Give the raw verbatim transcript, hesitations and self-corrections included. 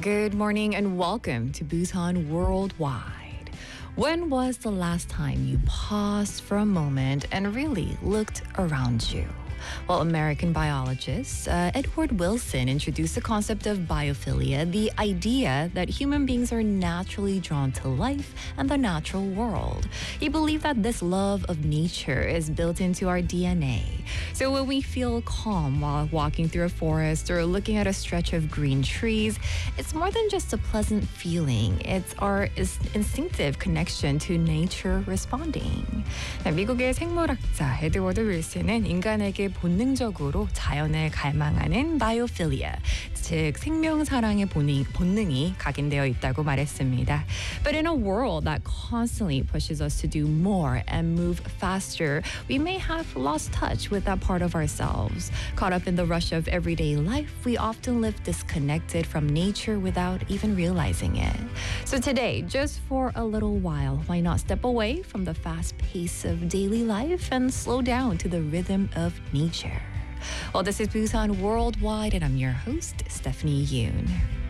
Good morning and welcome to Busan Worldwide. When was the last time you paused for a moment and really looked around you? Well, American biologist uh, Edward Wilson introduced the concept of biophilia, the idea that human beings are naturally drawn to life and the natural world. He believed that this love of nature is built into our D N A. So when we feel calm while walking through a forest or looking at a stretch of green trees, it's more than just a pleasant feeling. It's our is- instinctive connection to nature responding. 네, 미국의 생물학자 에드워드 윌슨은 인간에게 본능적으로 자연을 갈망하는 바이오필리아, 즉 생명 사랑의 본능, 본능이 각인되어 있다고 말했습니다. But in a world that constantly pushes us to do more and move faster, we may have lost touch with that part of ourselves. Caught up in the rush of everyday life, we often live disconnected from nature without even realizing it. So today, just for a little while, why not step away from the fast pace of daily life and slow down to the rhythm of nature? Well, this is Busan Worldwide, and I'm your host, Stephanie Yoon.